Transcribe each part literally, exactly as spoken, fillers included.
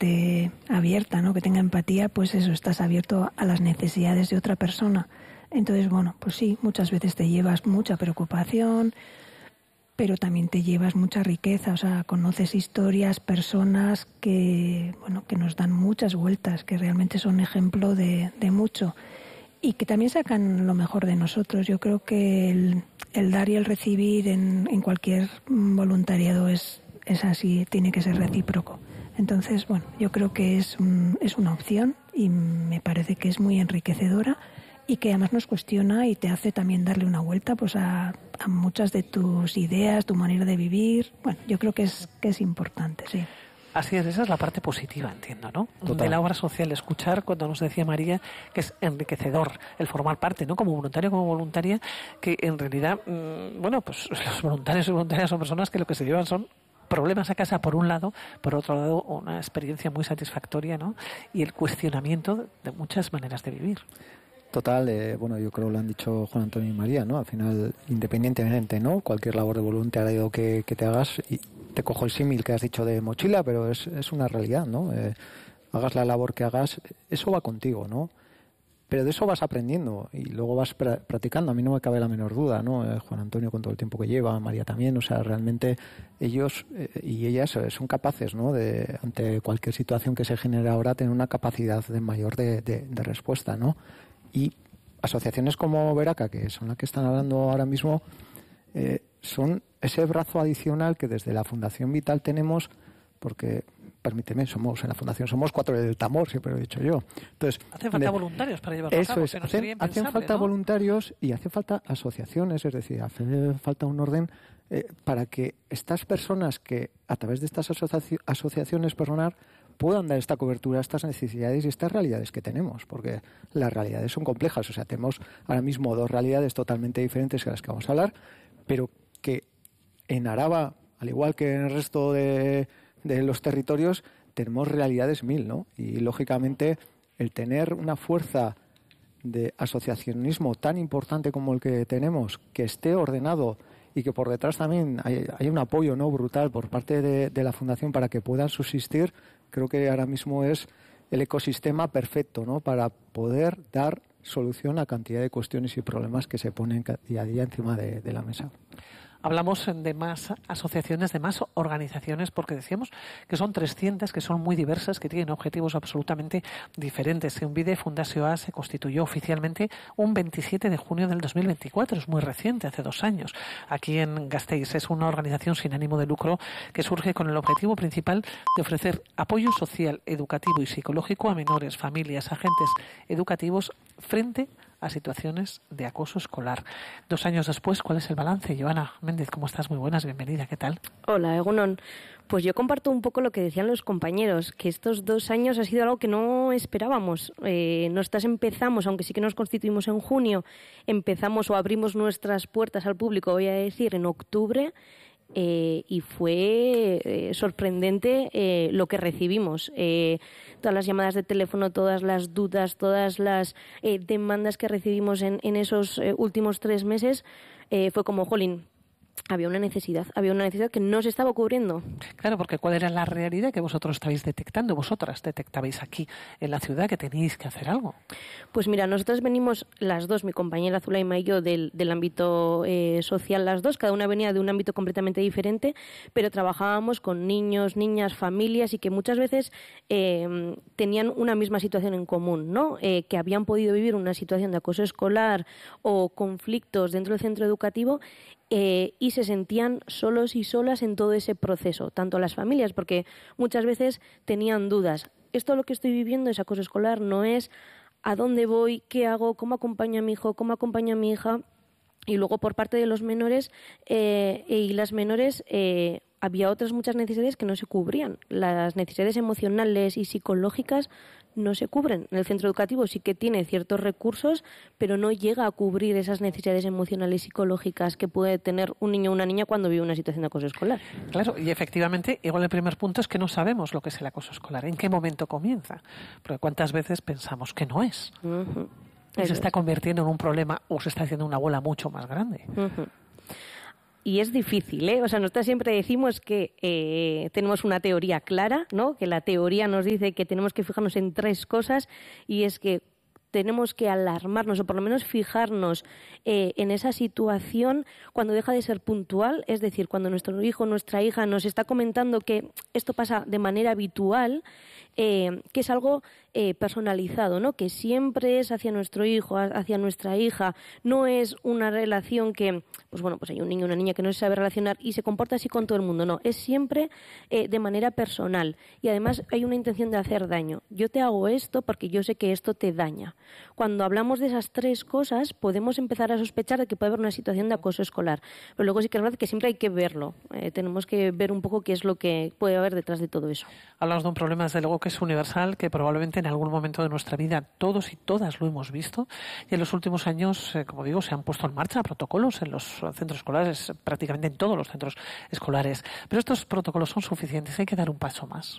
esté abierta, ¿no? Que tenga empatía, pues eso, estás abierto a las necesidades de otra persona. Entonces, bueno, pues sí, muchas veces te llevas mucha preocupación, pero también te llevas mucha riqueza, o sea, conoces historias, personas que, bueno, que nos dan muchas vueltas, que realmente son ejemplo de, de mucho y que también sacan lo mejor de nosotros. Yo creo que el, el dar y el recibir en, en cualquier voluntariado es, es así, tiene que ser recíproco. Entonces, bueno, yo creo que es, un, es una opción y me parece que es muy enriquecedora y que además nos cuestiona y te hace también darle una vuelta pues a, a muchas de tus ideas, tu manera de vivir. Bueno, yo creo que es, que es importante, sí. Así es, esa es la parte positiva, entiendo, ¿no? Total. De la obra social, escuchar cuando nos decía María que es enriquecedor el formar parte, ¿no? Como voluntario, como voluntaria, que en realidad, mmm, bueno, pues los voluntarios y voluntarias son personas que lo que se llevan son problemas a casa por un lado, por otro lado una experiencia muy satisfactoria, ¿no? Y el cuestionamiento de muchas maneras de vivir. Total, eh, bueno, yo creo que lo han dicho Juan Antonio y María, ¿no? Al final, independientemente, ¿no? Cualquier labor de voluntariado que, que te hagas, y te cojo el símil que has dicho de mochila, pero es, es una realidad, ¿no? Eh, hagas la labor que hagas, eso va contigo, ¿no? Pero de eso vas aprendiendo y luego vas pra- practicando. A mí no me cabe la menor duda, ¿no? Eh, Juan Antonio con todo el tiempo que lleva, María también, o sea, realmente ellos eh, y ellas eh, son capaces, ¿no? De, ante cualquier situación que se genere ahora, tener una capacidad de mayor de, de, de respuesta, ¿no? Y asociaciones como Veraca, que son las que están hablando ahora mismo, eh, son ese brazo adicional que desde la Fundación Vital tenemos, porque, permíteme, somos en la Fundación somos cuatro del Tamor, siempre lo he dicho yo. Entonces, hacen falta de, voluntarios para llevarlo eso a cabo. es, hacen, hacen falta, ¿no?, voluntarios y hace falta asociaciones, es decir, hace falta un orden eh, para que estas personas que a través de estas asoci- asociaciones, perdonar, puedan dar esta cobertura a estas necesidades y estas realidades que tenemos, porque las realidades son complejas. O sea, tenemos ahora mismo dos realidades totalmente diferentes de las que vamos a hablar, pero que en Araba, al igual que en el resto de, de los territorios, tenemos realidades mil, ¿no? Y lógicamente el tener una fuerza de asociacionismo tan importante como el que tenemos, que esté ordenado y que por detrás también hay, hay un apoyo, ¿no?, brutal por parte de, de la Fundación para que puedan subsistir, creo que ahora mismo es el ecosistema perfecto, ¿no?, para poder dar solución a cantidad de cuestiones y problemas que se ponen día a día encima de, de la mesa. Hablamos de más asociaciones, de más organizaciones, porque decíamos que son trescientas, que son muy diversas, que tienen objetivos absolutamente diferentes. Envide Fundació A se constituyó oficialmente un veintisiete de junio del dos mil veinticuatro, es muy reciente, hace dos años. Aquí en Gasteiz es una organización sin ánimo de lucro que surge con el objetivo principal de ofrecer apoyo social, educativo y psicológico a menores, familias, agentes educativos frente a situaciones de acoso escolar. Dos años después, ¿cuál es el balance? Joana Méndez, ¿cómo estás? Muy buenas, bienvenida, ¿qué tal? Hola, Egunon. Pues yo comparto un poco lo que decían los compañeros, que estos dos años ha sido algo que no esperábamos. Eh, nosotras empezamos, aunque sí que nos constituimos en junio, empezamos o abrimos nuestras puertas al público, voy a decir, en octubre, Eh, y fue eh, sorprendente eh, lo que recibimos. Eh, todas las llamadas de teléfono, todas las dudas, todas las eh, demandas que recibimos en, en esos eh, últimos tres meses, eh, fue como, jolín, había una necesidad, había una necesidad que no se estaba cubriendo. Claro, porque ¿cuál era la realidad que vosotros estabais detectando? Vosotras detectabais aquí en la ciudad que teníais que hacer algo. Pues mira, nosotros venimos las dos, mi compañera Zulaima y yo, del, del ámbito eh, social, las dos, cada una venía de un ámbito completamente diferente, pero trabajábamos con niños, niñas, familias y que muchas veces eh, tenían una misma situación en común, ¿no? Eh, que habían podido vivir una situación de acoso escolar o conflictos dentro del centro educativo. Eh, y se sentían solos y solas en todo ese proceso, tanto las familias, porque muchas veces tenían dudas. Esto lo que estoy viviendo es acoso escolar, no es a dónde voy, qué hago, cómo acompaño a mi hijo, cómo acompaño a mi hija. Y luego por parte de los menores eh, y las menores eh, había otras muchas necesidades que no se cubrían. Las necesidades emocionales y psicológicas no se cubren. En el centro educativo sí que tiene ciertos recursos, pero no llega a cubrir esas necesidades emocionales y psicológicas que puede tener un niño o una niña cuando vive una situación de acoso escolar. Claro, y efectivamente, igual el primer punto es que no sabemos lo que es el acoso escolar, en qué momento comienza, porque cuántas veces pensamos que no es. Uh-huh. Y se está convirtiendo en un problema o se está haciendo una bola mucho más grande. Uh-huh. Y es difícil, ¿eh? O sea, nosotros siempre decimos que eh, tenemos una teoría clara, ¿no? Que la teoría nos dice que tenemos que fijarnos en tres cosas, y es que tenemos que alarmarnos o por lo menos fijarnos eh, en esa situación cuando deja de ser puntual, es decir, cuando nuestro hijo o nuestra hija nos está comentando que esto pasa de manera habitual, eh, que es algo eh, personalizado, ¿no? Que siempre es hacia nuestro hijo, hacia nuestra hija, no es una relación que, pues bueno, pues hay un niño o una niña que no se sabe relacionar y se comporta así con todo el mundo, no, es siempre eh, de manera personal, y además hay una intención de hacer daño. Yo te hago esto porque yo sé que esto te daña. Cuando hablamos de esas tres cosas, podemos empezar a sospechar de que puede haber una situación de acoso escolar. Pero luego sí que es verdad que siempre hay que verlo. Eh, tenemos que ver un poco qué es lo que puede haber detrás de todo eso. Hablamos de un problema, desde luego, que es universal, que probablemente en algún momento de nuestra vida todos y todas lo hemos visto. Y en los últimos años, eh, como digo, se han puesto en marcha protocolos en los centros escolares, prácticamente en todos los centros escolares. Pero estos protocolos son suficientes, hay que dar un paso más.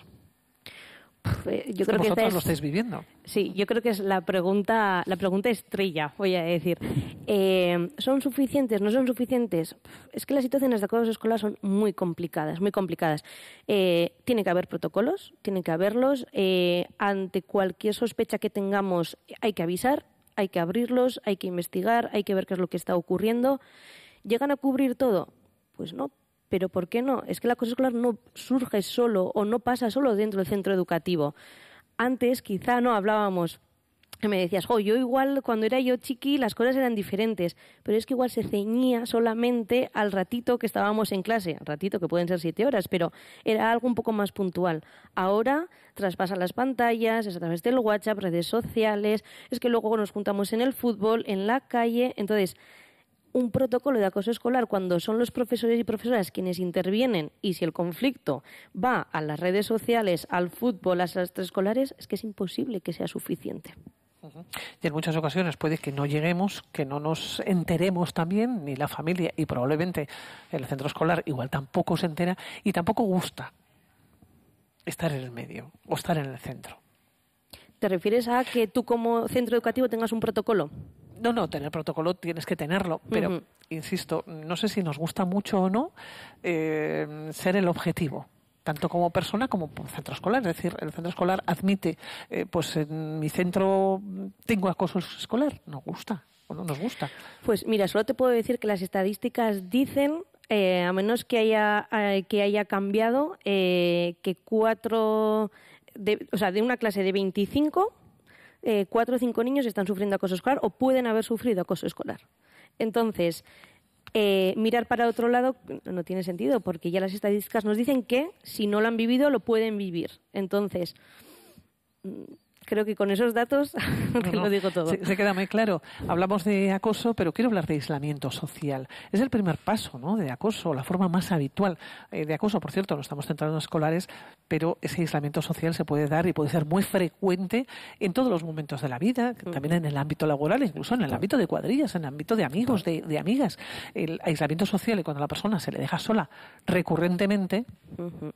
Yo creo que vosotros es, lo estáis viviendo. Sí, yo creo que es la pregunta, la pregunta estrella, voy a decir. Eh, ¿Son suficientes? ¿No son suficientes? Es que las situaciones de acoso escolar son muy complicadas, muy complicadas. Eh, tiene que haber protocolos, tiene que haberlos. Eh, ante cualquier sospecha que tengamos hay que avisar, hay que abrirlos, hay que investigar, hay que ver qué es lo que está ocurriendo. ¿Llegan a cubrir todo? Pues no. Pero ¿por qué no? Es que el acoso escolar no surge solo o no pasa solo dentro del centro educativo. Antes quizá no hablábamos, me decías, jo, yo igual cuando era yo chiqui las cosas eran diferentes, pero es que igual se ceñía solamente al ratito que estábamos en clase, ratito que pueden ser siete horas, pero era algo un poco más puntual. Ahora traspasa las pantallas, es a través del WhatsApp, redes sociales, es que luego nos juntamos en el fútbol, en la calle, entonces un protocolo de acoso escolar cuando son los profesores y profesoras quienes intervienen, y si el conflicto va a las redes sociales, al fútbol, a las extraescolares, es que es imposible que sea suficiente. Y en muchas ocasiones puede que no lleguemos, que no nos enteremos también, ni la familia, y probablemente el centro escolar igual tampoco se entera y tampoco gusta estar en el medio o estar en el centro. ¿Te refieres a que tú como centro educativo tengas un protocolo? No, no, tener protocolo tienes que tenerlo, pero, uh-huh. insisto, no sé si nos gusta mucho o no eh, ser el objetivo, tanto como persona como centro escolar. Es decir, el centro escolar admite, eh, pues en mi centro tengo acoso escolar, nos gusta o no nos gusta. Pues mira, solo te puedo decir que las estadísticas dicen, eh, a menos que haya, eh, que haya cambiado, eh, que cuatro, de, o sea, de una clase de veinticinco... Eh, cuatro o cinco niños están sufriendo acoso escolar o pueden haber sufrido acoso escolar. Entonces, eh, mirar para otro lado no tiene sentido, porque ya las estadísticas nos dicen que si no lo han vivido, lo pueden vivir. Entonces, creo que con esos datos te no, lo digo todo. Se, se queda muy claro. Hablamos de acoso, pero quiero hablar de aislamiento social. Es el primer paso, ¿no?, de acoso, la forma más habitual eh, de acoso. Por cierto, no estamos centrados en escolares, pero ese aislamiento social se puede dar y puede ser muy frecuente en todos los momentos de la vida, también en el ámbito laboral, incluso en el ámbito de cuadrillas, en el ámbito de amigos, de, de amigas. El aislamiento social, y cuando a la persona se le deja sola recurrentemente, uh-huh.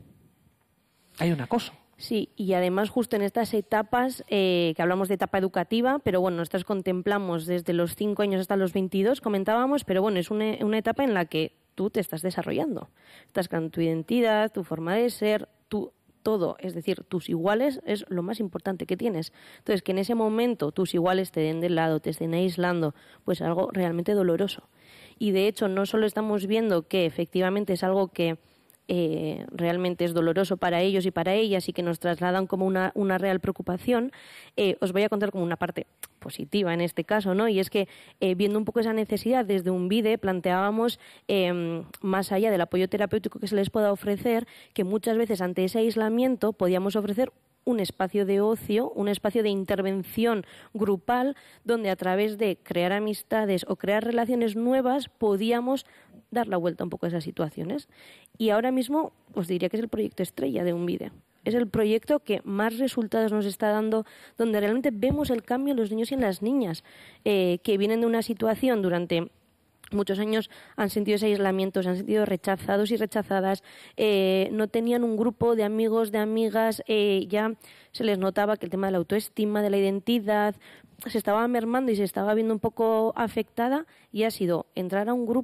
hay un acoso. Sí, y además justo en estas etapas, eh, que hablamos de etapa educativa, pero bueno, nosotros contemplamos desde los cinco años hasta los veintidós, comentábamos, pero bueno, es una, una etapa en la que tú te estás desarrollando. Estás con tu identidad, tu forma de ser, tu todo, es decir, tus iguales es lo más importante que tienes. Entonces, que en ese momento tus iguales te den de lado, te estén aislando, pues es algo realmente doloroso. Y de hecho, no solo estamos viendo que efectivamente es algo que Eh, realmente es doloroso para ellos y para ellas y que nos trasladan como una, una real preocupación, eh, os voy a contar como una parte positiva en este caso, ¿no? Y es que eh, viendo un poco esa necesidad desde un BIDE planteábamos, eh, más allá del apoyo terapéutico que se les pueda ofrecer, que muchas veces ante ese aislamiento podíamos ofrecer un espacio de ocio, un espacio de intervención grupal, donde a través de crear amistades o crear relaciones nuevas podíamos dar la vuelta un poco a esas situaciones. Y ahora mismo os diría que es el proyecto estrella de UNVIDE. Es el proyecto que más resultados nos está dando, donde realmente vemos el cambio en los niños y en las niñas, eh, que vienen de una situación durante muchos años, han sentido ese aislamiento, se han sentido rechazados y rechazadas, eh, no tenían un grupo de amigos, de amigas, eh, ya se les notaba que el tema de la autoestima, de la identidad, se estaba mermando y se estaba viendo un poco afectada, y ha sido entrar a un grupo,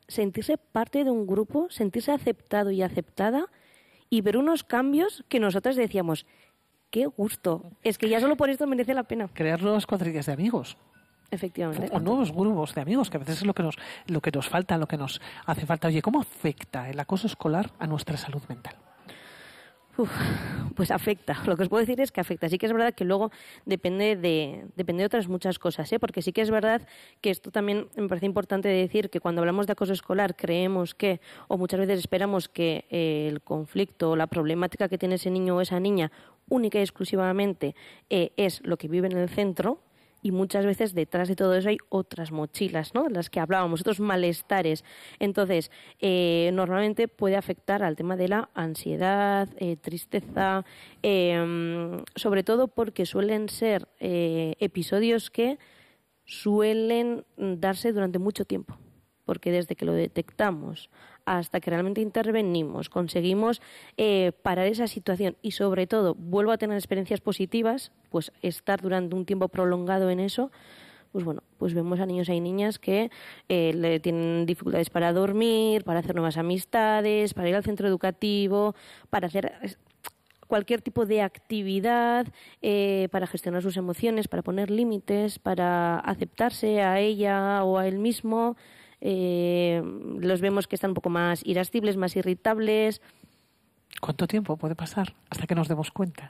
sentirse parte de un grupo, sentirse aceptado y aceptada y ver unos cambios que nosotras decíamos, qué gusto, es que ya solo por esto merece la pena. Crear nuevas cuadrillas de amigos. Efectivamente. O nuevos grupos de amigos, que a veces es lo que nos, lo que nos falta, lo que nos hace falta. Oye, ¿cómo afecta el acoso escolar a nuestra salud mental? Uf, pues afecta. Lo que os puedo decir es que afecta. Sí que es verdad que luego depende de, depende de otras muchas cosas, ¿eh? Porque sí que es verdad que esto también me parece importante decir que cuando hablamos de acoso escolar creemos que, o muchas veces esperamos que eh, el conflicto o la problemática que tiene ese niño o esa niña única y exclusivamente eh, es lo que vive en el centro. Y muchas veces detrás de todo eso hay otras mochilas, ¿no? Las que hablábamos, otros malestares. Entonces, eh, normalmente puede afectar al tema de la ansiedad, eh, tristeza, eh, sobre todo porque suelen ser eh, episodios que suelen darse durante mucho tiempo. Porque desde que lo detectamos hasta que realmente intervenimos, conseguimos eh, parar esa situación y sobre todo vuelvo a tener experiencias positivas, pues estar durante un tiempo prolongado en eso, pues bueno, pues vemos a niños y niñas que eh, le tienen dificultades para dormir, para hacer nuevas amistades, para ir al centro educativo, para hacer cualquier tipo de actividad, eh, para gestionar sus emociones, para poner límites, para aceptarse a ella o a él mismo. Eh, los vemos que están un poco más irascibles, más irritables. ¿Cuánto tiempo puede pasar hasta que nos demos cuenta?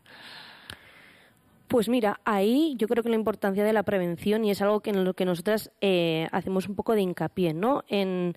Pues mira, ahí yo creo que la importancia de la prevención, y es algo que en lo que nosotras eh, hacemos un poco de hincapié, ¿no? En,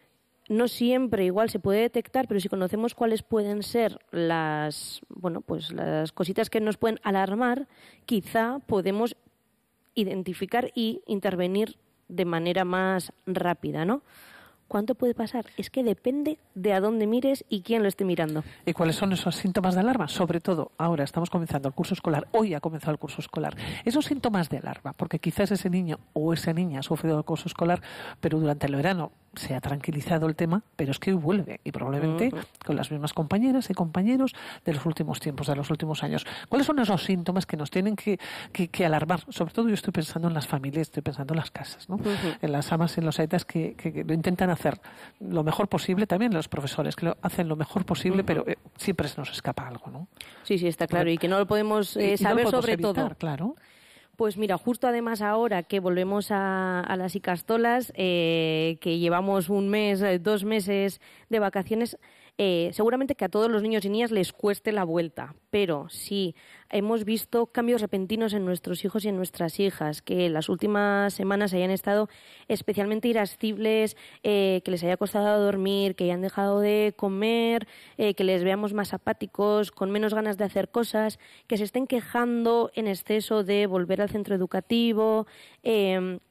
no siempre igual se puede detectar, pero si conocemos cuáles pueden ser las, bueno, pues las cositas que nos pueden alarmar, quizá podemos identificar y intervenir de manera más rápida, ¿no? ¿Cuánto puede pasar? Es que depende de a dónde mires y quién lo esté mirando. ¿Y cuáles son esos síntomas de alarma? Sobre todo, ahora estamos comenzando el curso escolar, hoy ha comenzado el curso escolar. Esos síntomas de alarma, porque quizás ese niño o esa niña ha sufrido acoso escolar, pero durante el verano se ha tranquilizado el tema, pero es que hoy vuelve, y probablemente uh-huh. con las mismas compañeras y compañeros de los últimos tiempos, de los últimos años. ¿Cuáles son esos síntomas que nos tienen que, que, que alarmar? Sobre todo yo estoy pensando en las familias, estoy pensando en las casas, ¿no? Uh-huh. En las amas, en los aitas que, que, que lo intentan hacer lo mejor posible, también los profesores que lo hacen lo mejor posible, uh-huh. pero eh, siempre se nos escapa algo, ¿no? Sí, sí, está claro, y que no lo podemos eh, saber no lo podemos sobre evitar, todo. Claro. Pues mira, justo además ahora que volvemos a, a las icastolas, eh, que llevamos un mes, dos meses de vacaciones, eh, seguramente que a todos los niños y niñas les cueste la vuelta, pero sí hemos visto cambios repentinos en nuestros hijos y en nuestras hijas, que las últimas semanas hayan estado especialmente irascibles, eh, que les haya costado dormir, que hayan dejado de comer, eh, que les veamos más apáticos, con menos ganas de hacer cosas, que se estén quejando en exceso de volver al centro educativo. Eh,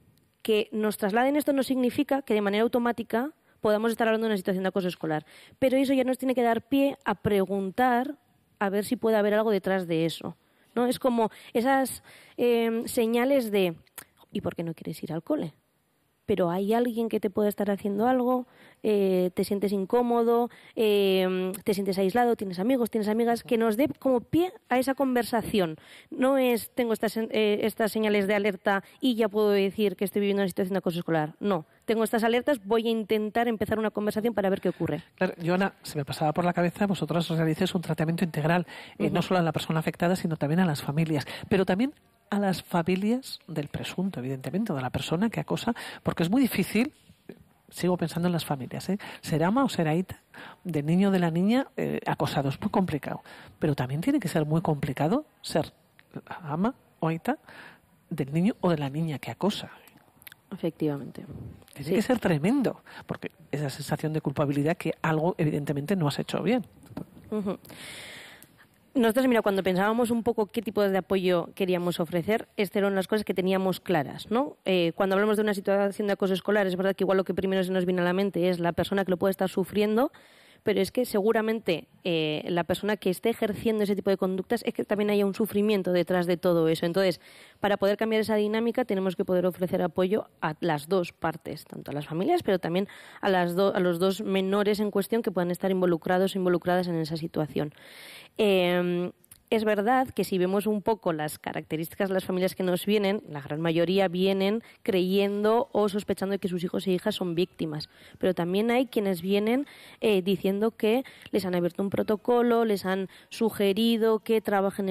que nos trasladen esto no significa que de manera automática podamos estar hablando de una situación de acoso escolar, pero eso ya nos tiene que dar pie a preguntar a ver si puede haber algo detrás de eso, ¿no? Es como esas eh, señales de ¿y por qué no quieres ir al cole? Pero hay alguien que te puede estar haciendo algo, eh, te sientes incómodo, eh, te sientes aislado, tienes amigos, tienes amigas, que nos dé como pie a esa conversación. No es, tengo estas, eh, estas señales de alerta y ya puedo decir que estoy viviendo una situación de acoso escolar. No, tengo estas alertas, voy a intentar empezar una conversación para ver qué ocurre. Claro, Joana, se me pasaba por la cabeza, vosotros os realicéis un tratamiento integral, eh, uh-huh. no solo a la persona afectada, sino también a las familias, pero también a las familias del presunto, evidentemente, o de la persona que acosa, porque es muy difícil, sigo pensando en las familias, ¿eh? ser ama o ser aita del niño o de la niña eh, acosado, es muy complicado, pero también tiene que ser muy complicado ser ama o aita del niño o de la niña que acosa. Efectivamente. Tiene sí. que ser tremendo, porque esa sensación de culpabilidad que algo evidentemente no has hecho bien. Uh-huh. Nosotros, mira, cuando pensábamos un poco qué tipo de apoyo queríamos ofrecer, estas eran las cosas que teníamos claras, ¿no? Eh, cuando hablamos de una situación de acoso escolar, es verdad que igual lo que primero se nos viene a la mente es la persona que lo puede estar sufriendo, pero es que seguramente eh, la persona que esté ejerciendo ese tipo de conductas es que también haya un sufrimiento detrás de todo eso. Entonces, para poder cambiar esa dinámica tenemos que poder ofrecer apoyo a las dos partes, tanto a las familias, pero también a, las do- a los dos menores en cuestión que puedan estar involucrados o involucradas en esa situación. Eh, es verdad que si vemos un poco las características de las familias que nos vienen, la gran mayoría vienen creyendo o sospechando de que sus hijos e hijas son víctimas. Pero también hay quienes vienen eh, diciendo que les han abierto un protocolo, les han sugerido que trabajen